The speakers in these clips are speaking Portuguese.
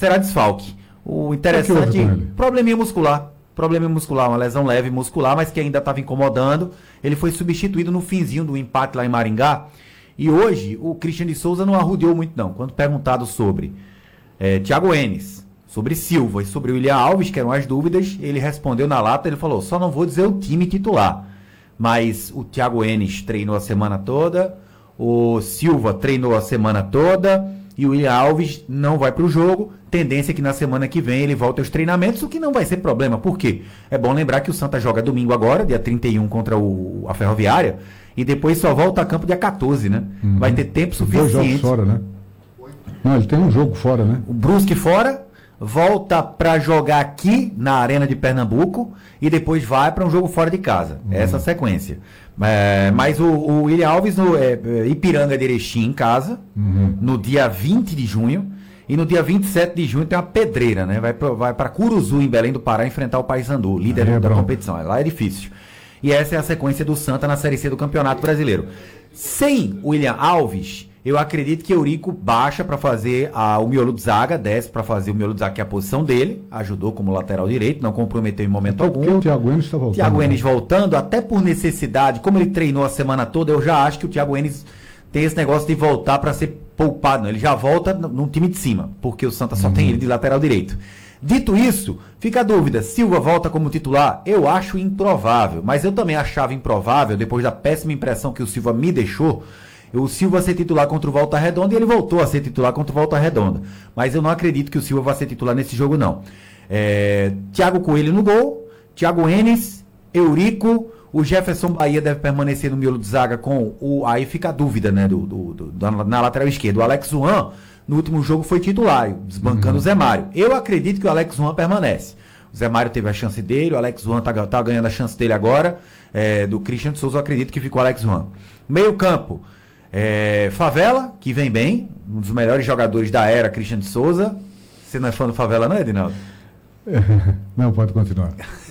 será desfalque. O interessante, probleminha muscular, uma lesão leve muscular, mas que ainda estava incomodando. Ele foi substituído no finzinho do empate lá em Maringá. E hoje o Christian de Souza não arrudeou muito não. Quando perguntado sobre Thiago Enes, sobre Silva e sobre o William Alves, que eram as dúvidas, ele respondeu na lata, ele falou, só não vou dizer o time titular. Mas o Thiago Enes treinou a semana toda, o Silva treinou a semana toda e o William Alves não vai para o jogo. Tendência é que na semana que vem ele volte aos treinamentos, o que não vai ser problema. Por quê? É bom lembrar que o Santa joga domingo agora, dia 31, contra a Ferroviária, e depois só volta a campo dia 14, né? Vai ter tempo suficiente. 2 jogos fora, né? Não, ele tem um jogo fora, né? O Brusque fora, volta para jogar aqui na Arena de Pernambuco e depois vai para um jogo fora de casa. Essa sequência. Mas o William Alves no Ipiranga de Erechim em casa, no dia 20 de junho, e no dia 27 de junho tem uma pedreira, né? Vai para Curuzu, em Belém do Pará, enfrentar o Paysandu, líder da competição. Lá é difícil. E essa é a sequência do Santa na Série C do Campeonato Brasileiro. Sem o William Alves, eu acredito que Eurico baixa para fazer o miolo de zaga, desce para fazer o miolo de zaga, que é a posição dele, ajudou como lateral direito, não comprometeu em momento algum. Porque o Thiago Enes está voltando. Thiago Enes voltando, até por necessidade, como ele treinou a semana toda, eu já acho que o Thiago Enes tem esse negócio de voltar para ser poupado, não. Ele já volta no time de cima, porque o Santa só tem ele de lateral direito. Dito isso, fica a dúvida, Silva volta como titular? Eu acho improvável, mas eu também achava improvável, depois da péssima impressão que o Silva me deixou, o Silva ser titular contra o Volta Redonda, e ele voltou a ser titular contra o Volta Redonda. Mas eu não acredito que o Silva vai ser titular nesse jogo, não. Thiago Coelho no gol, Thiago Enes, Eurico, o Jefferson Bahia deve permanecer no miolo de zaga com aí fica a dúvida, né, na lateral esquerda. O Alex Juan, no último jogo, foi titular, desbancando o Zé Mário. Eu acredito que o Alex Juan permanece. O Zé Mário teve a chance dele, o Alex Juan tá ganhando a chance dele agora. Do Christian de Souza, eu acredito que ficou o Alex Juan. Meio campo, Favela, que vem bem, um dos melhores jogadores da era, Christian de Souza. Você não é fã do Favela, não, Edinaldo? Não, pode continuar.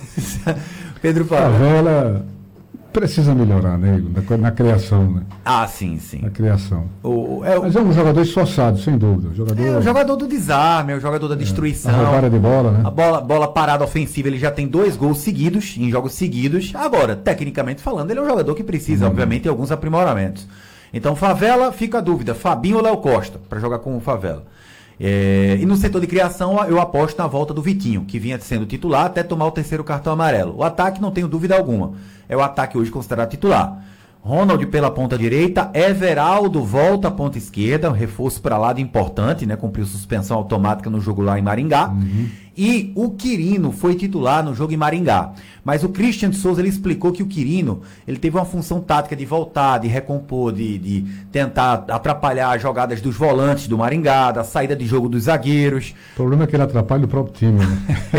Pedro Favela. Favela precisa melhorar, né? Na criação, né? Ah, sim. Na criação. Mas é um jogador esforçado, sem dúvida. O jogador do desarme, é o jogador da destruição. A roubada de bola, né? A bola parada ofensiva, ele já tem 2 gols seguidos, em jogos seguidos. Agora, tecnicamente falando, ele é um jogador que precisa, obviamente, de alguns aprimoramentos. Então, Favela, fica a dúvida, Fabinho ou Léo Costa, para jogar com o Favela. E no setor de criação, eu aposto na volta do Vitinho, que vinha sendo titular até tomar o 3º cartão amarelo. O ataque, não tenho dúvida alguma, é o ataque hoje considerado titular. Ronald pela ponta direita, Everaldo volta à ponta esquerda, um reforço para lá de importante, né? Cumpriu suspensão automática no jogo lá em Maringá. E o Quirino foi titular no jogo em Maringá. Mas o Christian de Souza, ele explicou que o Quirino, ele teve uma função tática de voltar, de recompor, de tentar atrapalhar as jogadas dos volantes do Maringá, da saída de jogo dos zagueiros. O problema é que ele atrapalha o próprio time, né?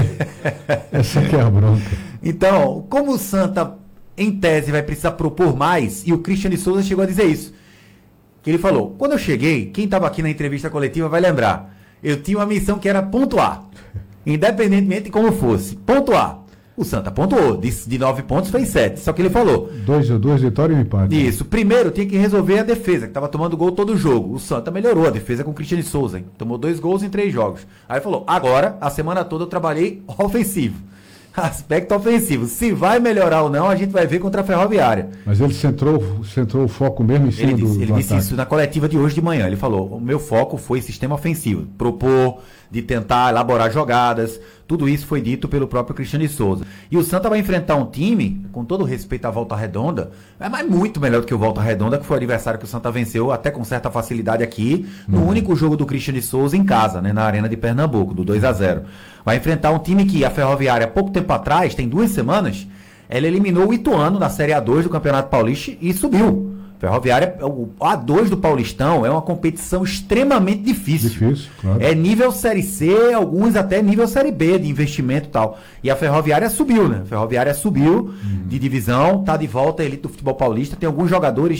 Essa que é a bronca. Então, como o Santa, em tese, vai precisar propor mais, e o Christian de Souza chegou a dizer isso, que ele falou, quando eu cheguei, quem estava aqui na entrevista coletiva vai lembrar, eu tinha uma missão que era pontuar, independentemente de como fosse, pontuar. O Santa pontuou, de 9 pontos fez 7, só que ele falou... 2 vitórias e um empate. Isso, primeiro tinha que resolver a defesa, que estava tomando gol todo jogo. O Santa melhorou a defesa com o Christian de Souza, hein? Tomou 2 gols em 3 jogos. Aí falou, agora, a semana toda eu trabalhei ofensivo. Aspecto ofensivo. Se vai melhorar ou não, a gente vai ver contra a Ferroviária. Mas ele centrou o foco mesmo em cima do Ele disse isso na coletiva de hoje de manhã. Ele falou, o meu foco foi sistema ofensivo. Propor, de tentar elaborar jogadas. Tudo isso foi dito pelo próprio Christian de Souza. E o Santa vai enfrentar um time, com todo respeito à Volta Redonda, mas muito melhor do que o Volta Redonda, que foi o adversário que o Santa venceu até com certa facilidade aqui, no único jogo do Christian de Souza em casa, né, na Arena de Pernambuco, do 2-0. Vai enfrentar um time que a Ferroviária, há pouco tempo atrás, tem 2 semanas, ela eliminou o Ituano na Série A2 do Campeonato Paulista e subiu. Ferroviária, o A2 do Paulistão é uma competição extremamente difícil. Claro. É nível Série C, alguns até nível Série B de investimento e tal. E a Ferroviária subiu, né? A Ferroviária subiu de divisão, tá de volta à elite do futebol paulista, tem alguns jogadores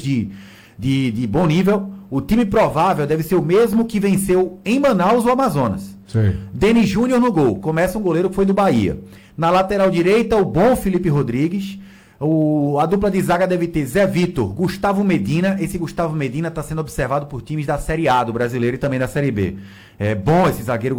de bom nível. O time provável deve ser o mesmo que venceu em Manaus o Amazonas. Sim. Denis Júnior no gol, começa um goleiro que foi do Bahia. Na lateral direita, o bom Felipe Rodrigues. A dupla de zaga deve ter Zé Vitor, Gustavo Medina. Esse Gustavo Medina está sendo observado por times da Série A do Brasileiro e também da Série B. É bom esse zagueiro